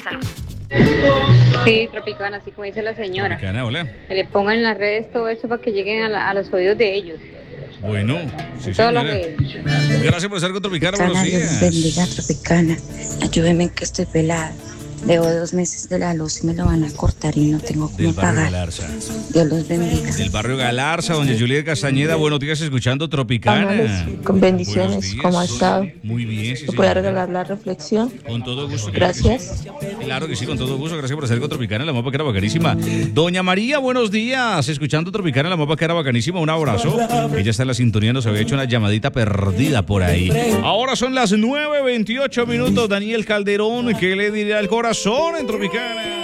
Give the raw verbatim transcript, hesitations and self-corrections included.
Sí, Tropicana, así como dice la señora. Tropicana, hola. Que le pongan en las redes todo eso para que lleguen a, la- a los oídos de ellos. Bueno, sí, Todo lo señora. que... Gracias por estar con Tropicana, buenos Dios días. bendiga, Tropicana. Ayúdeme que estoy pelada. Debo dos meses de la luz y me lo van a cortar y no tengo Del cómo barrio pagar. Galarza. Dios los bendiga. Del barrio Galarza, doña Julieta Castañeda, buenos días, escuchando Tropicana. Amables, con bendiciones, Buenos días. ¿cómo ha estado? Muy bien, sí, ¿Me puede señora. regalar la reflexión? Con todo gusto. claro que Gracias. sí. Claro que sí, con todo gusto. Gracias por estar con Tropicana, la mapa que era bacanísima. Doña María, buenos días. Escuchando Tropicana, la mapa que era bacanísima. Un abrazo. Ella está en la sintonía, nos había hecho una llamadita perdida por ahí. Ahora son las nueve veintiocho minutos. Daniel Calderón, ¿qué le dirá el corazón en Tropicana?